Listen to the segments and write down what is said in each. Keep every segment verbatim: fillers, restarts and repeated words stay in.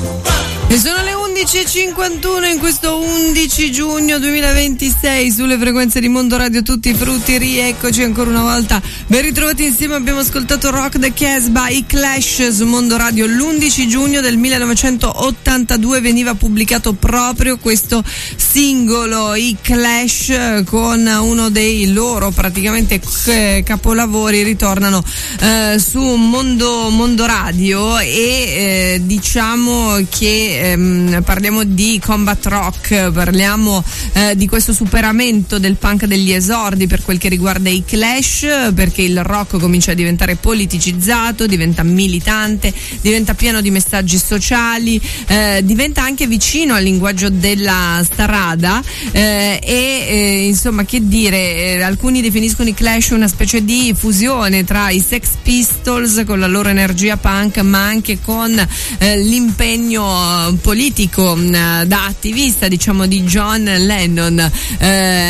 E sono le undici e cinquantuno in questo undici giugno duemilaventisei sulle frequenze di Mondo Radio. Tutti i frutti, rieccoci ancora una volta, ben ritrovati insieme. Abbiamo ascoltato Rock the Casbah, i Clash su Mondo Radio. L'undici giugno del millenovecentottantadue veniva pubblicato proprio questo singolo, i Clash, con uno dei loro praticamente capolavori. Ritornano eh, su Mondo, Mondo Radio e eh, diciamo che ehm, parliamo di combat rock, parliamo eh, di questo superamento del punk degli esordi per quel che riguarda i Clash, perché il rock comincia a diventare politicizzato, diventa militante, diventa pieno di messaggi sociali, eh, diventa anche vicino al linguaggio della strada eh, e eh, insomma, che dire, eh, alcuni definiscono i Clash una specie di fusione tra i Sex Pistols con la loro energia punk, ma anche con eh, l'impegno politico eh, da attivista, diciamo, di John Lennon. Eh,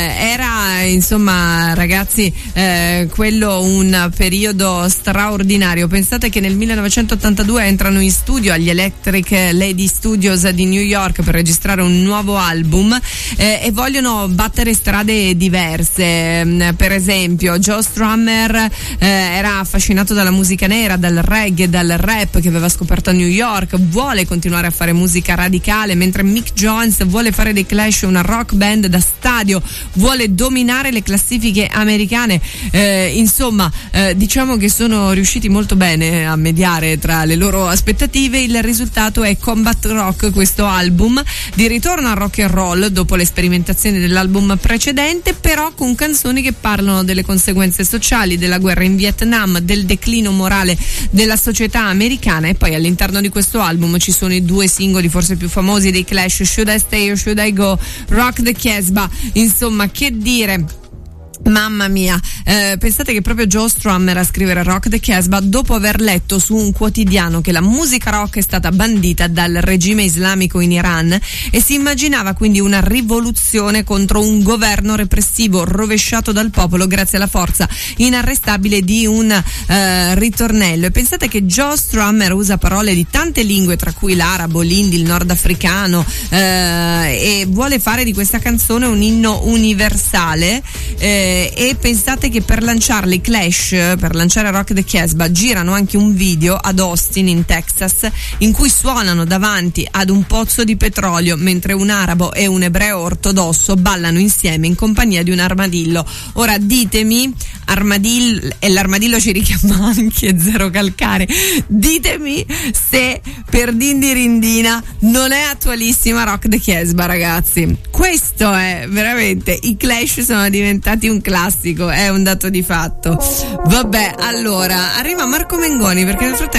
era insomma, ragazzi, eh, quello un periodo straordinario. Pensate che nel millenovecentottantadue entrano in studio agli Electric Lady Studios di New York per registrare un nuovo album eh, e vogliono battere strade diverse. Per esempio, Joe Strummer eh, era affascinato dalla musica nera, dal reggae, dal rap che aveva scoperto a New York, vuole continuare a fare musica radicale, mentre Mick Jones vuole fare dei Clash una rock band da stadio, vuole dominare le classifiche americane. Eh, insomma, eh, diciamo che sono riusciti molto bene a mediare tra le loro aspettative. Il risultato è Combat Rock, questo album di ritorno al rock and roll dopo le sperimentazioni dell'album precedente, però con canzoni che parlano delle conseguenze sociali, della guerra in Vietnam, del declino morale della società americana. E poi all'interno di questo album ci sono i due singoli forse più famosi dei Clash, Should I Stay or Should I Go, Rock the Casbah. Insomma, che dire, mamma mia, eh, pensate che proprio Joe Strummer a scrivere Rock the Casbah dopo aver letto su un quotidiano che la musica rock è stata bandita dal regime islamico in Iran e si immaginava quindi una rivoluzione contro un governo repressivo rovesciato dal popolo grazie alla forza inarrestabile di un eh, ritornello. E pensate che Joe Strummer usa parole di tante lingue, tra cui l'arabo, l'indi, il nordafricano, eh, e vuole fare di questa canzone un inno universale. eh, E pensate che per lanciarli i Clash, per lanciare Rock the Casbah, girano anche un video ad Austin in Texas in cui suonano davanti ad un pozzo di petrolio mentre un arabo e un ebreo ortodosso ballano insieme in compagnia di un armadillo. Ora ditemi, armadillo, e l'armadillo ci richiama anche Zero Calcare, ditemi se per Dindi Rindina non è attualissima Rock the Casbah, ragazzi. Questo è veramente, i Clash sono diventati un classico, è un dato di fatto. Vabbè, allora arriva Marco Mengoni, perché nel frattempo